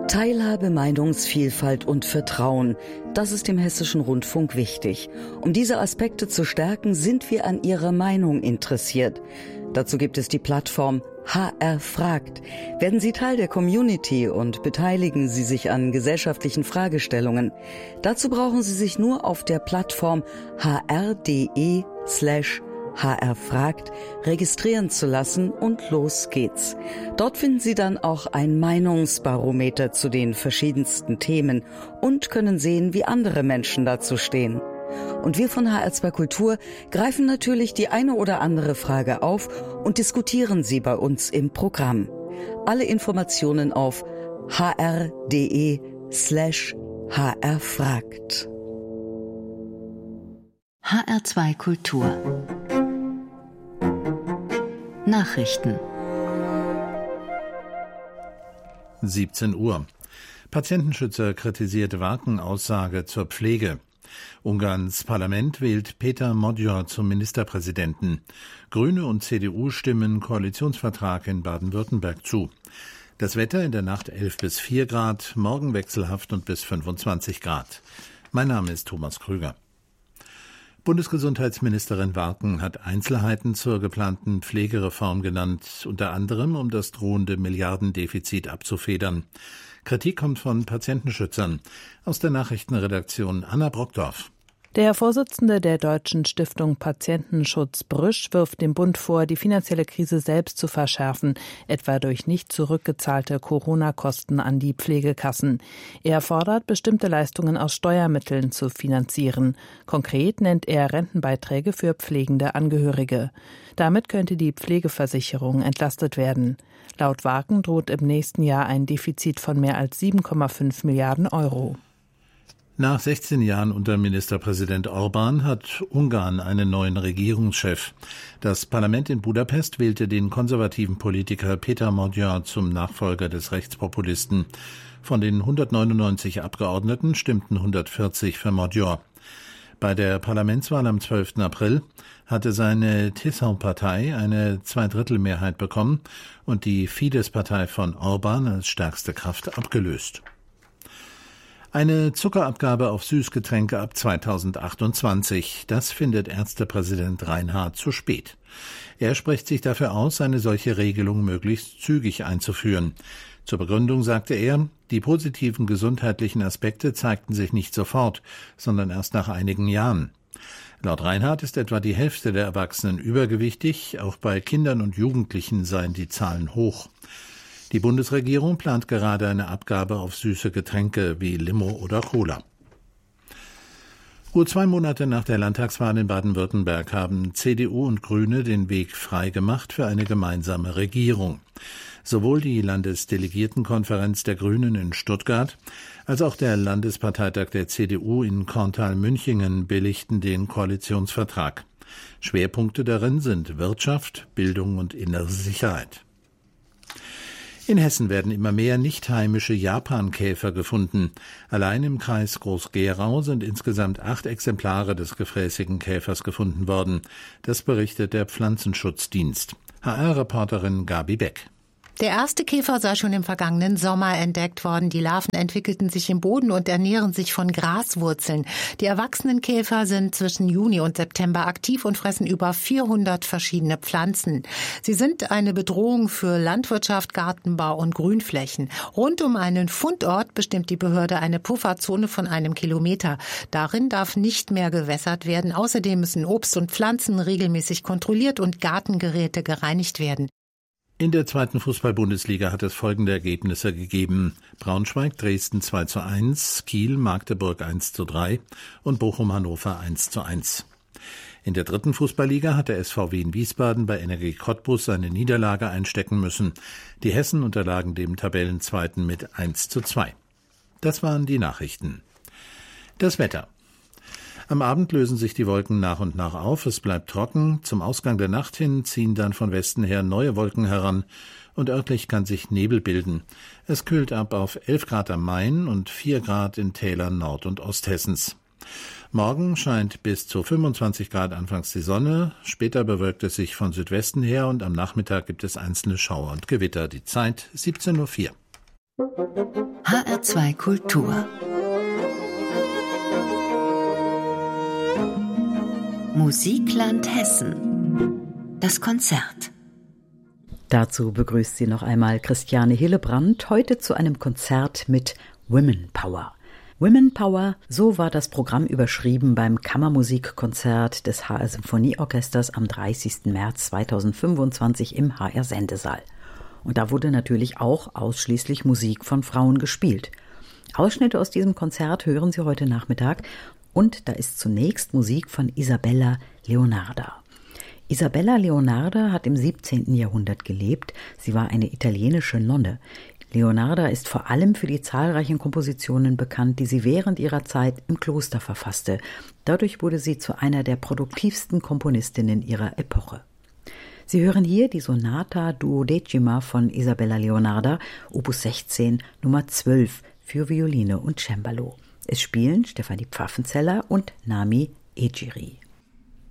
Teilhabe, Meinungsvielfalt und Vertrauen, das ist dem Hessischen Rundfunk wichtig. Um diese Aspekte zu stärken, sind wir an Ihrer Meinung interessiert. Dazu gibt es die Plattform HR fragt. Werden Sie Teil der Community und beteiligen Sie sich an gesellschaftlichen Fragestellungen. Dazu brauchen Sie sich nur auf der Plattform hr.de/hrfragt registrieren zu lassen und los geht's. Dort finden Sie dann auch ein Meinungsbarometer zu den verschiedensten Themen und können sehen, wie andere Menschen dazu stehen. Und wir von HR2 Kultur greifen natürlich die eine oder andere Frage auf und diskutieren sie bei uns im Programm. Alle Informationen auf hr.de/hrfragt. HR2 Kultur Nachrichten 17 Uhr. Patientenschützer kritisiert Waken-Aussage zur Pflege. Ungarns Parlament wählt Péter Magyar zum Ministerpräsidenten. Grüne und CDU stimmen Koalitionsvertrag in Baden-Württemberg zu. Das Wetter in der Nacht 11 bis 4 Grad, morgen wechselhaft und bis 25 Grad. Mein Name ist Thomas Krüger. Bundesgesundheitsministerin Waken hat Einzelheiten zur geplanten Pflegereform genannt, unter anderem um das drohende Milliardendefizit abzufedern. Kritik kommt von Patientenschützern. Aus der Nachrichtenredaktion Anna Brockdorf. Der Vorsitzende der Deutschen Stiftung Patientenschutz Brüsch wirft dem Bund vor, die finanzielle Krise selbst zu verschärfen, etwa durch nicht zurückgezahlte Corona-Kosten an die Pflegekassen. Er fordert, bestimmte Leistungen aus Steuermitteln zu finanzieren. Konkret nennt er Rentenbeiträge für pflegende Angehörige. Damit könnte die Pflegeversicherung entlastet werden. Laut Waken droht im nächsten Jahr ein Defizit von mehr als 7,5 Milliarden Euro. Nach 16 Jahren unter Ministerpräsident Orbán hat Ungarn einen neuen Regierungschef. Das Parlament in Budapest wählte den konservativen Politiker Péter Magyar zum Nachfolger des Rechtspopulisten. Von den 199 Abgeordneten stimmten 140 für Magyar. Bei der Parlamentswahl am 12. April hatte seine Tisza-Partei eine Zweidrittelmehrheit bekommen und die Fidesz-Partei von Orbán als stärkste Kraft abgelöst. Eine Zuckerabgabe auf Süßgetränke ab 2028, das findet Ärztepräsident Reinhardt zu spät. Er spricht sich dafür aus, eine solche Regelung möglichst zügig einzuführen. Zur Begründung sagte er, die positiven gesundheitlichen Aspekte zeigten sich nicht sofort, sondern erst nach einigen Jahren. Laut Reinhardt ist etwa die Hälfte der Erwachsenen übergewichtig, auch bei Kindern und Jugendlichen seien die Zahlen hoch. Die Bundesregierung plant gerade eine Abgabe auf süße Getränke wie Limo oder Cola. Gut 2 Monate nach der Landtagswahl in Baden-Württemberg haben CDU und Grüne den Weg frei gemacht für eine gemeinsame Regierung. Sowohl die Landesdelegiertenkonferenz der Grünen in Stuttgart als auch der Landesparteitag der CDU in Korntal-Münchingen billigten den Koalitionsvertrag. Schwerpunkte darin sind Wirtschaft, Bildung und innere Sicherheit. In Hessen werden immer mehr nicht-heimische Japankäfer gefunden. Allein im Kreis Groß-Gerau sind insgesamt 8 Exemplare des gefräßigen Käfers gefunden worden. Das berichtet der Pflanzenschutzdienst. HR-Reporterin Gabi Beck. Der erste Käfer sei schon im vergangenen Sommer entdeckt worden. Die Larven entwickelten sich im Boden und ernähren sich von Graswurzeln. Die erwachsenen Käfer sind zwischen Juni und September aktiv und fressen über 400 verschiedene Pflanzen. Sie sind eine Bedrohung für Landwirtschaft, Gartenbau und Grünflächen. Rund um einen Fundort bestimmt die Behörde eine Pufferzone von 1 Kilometer. Darin darf nicht mehr gewässert werden. Außerdem müssen Obst und Pflanzen regelmäßig kontrolliert und Gartengeräte gereinigt werden. In der 2. Fußball-Bundesliga hat es folgende Ergebnisse gegeben. Braunschweig, Dresden 2:1, Kiel, Magdeburg 1:3 und Bochum-Hannover 1:1. In der 3. Fußballliga hat der SVW in Wiesbaden bei Energie Cottbus eine Niederlage einstecken müssen. Die Hessen unterlagen dem Tabellenzweiten mit 1:2. Das waren die Nachrichten. Das Wetter. Am Abend lösen sich die Wolken nach und nach auf, es bleibt trocken. Zum Ausgang der Nacht hin ziehen dann von Westen her neue Wolken heran und örtlich kann sich Nebel bilden. Es kühlt ab auf 11 Grad am Main und 4 Grad in Tälern Nord- und Osthessens. Morgen scheint bis zu 25 Grad anfangs die Sonne, später bewölkt es sich von Südwesten her und am Nachmittag gibt es einzelne Schauer und Gewitter. Die Zeit 17:04 Uhr. HR2 Kultur. Musikland Hessen. Das Konzert. Dazu begrüßt sie noch einmal Christiane Hillebrand, heute zu einem Konzert mit Women Power. Women Power, so war das Programm überschrieben beim Kammermusikkonzert des HR Symphonieorchesters am 30. März 2025 im HR Sendesaal. Und da wurde natürlich auch ausschließlich Musik von Frauen gespielt. Ausschnitte aus diesem Konzert hören Sie heute Nachmittag und da ist zunächst Musik von Isabella Leonarda. Isabella Leonarda hat im 17. Jahrhundert gelebt. Sie war eine italienische Nonne. Leonarda ist vor allem für die zahlreichen Kompositionen bekannt, die sie während ihrer Zeit im Kloster verfasste. Dadurch wurde sie zu einer der produktivsten Komponistinnen ihrer Epoche. Sie hören hier die Sonata Duodecima von Isabella Leonarda, Opus 16, Nummer 12 für Violine und Cembalo. Es spielen Stefanie Pfaffenzeller und Nami Egiri.